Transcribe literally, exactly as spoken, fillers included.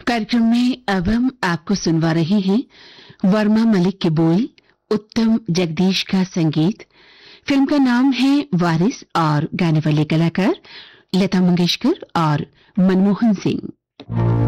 कार्यक्रम में अब हम आपको सुनवा रहे हैं वर्मा मलिक के बोल, उत्तम जगदीश का संगीत। फिल्म का नाम है वारिस और गाने वाले कलाकार लता मंगेशकर और मनमोहन सिंह।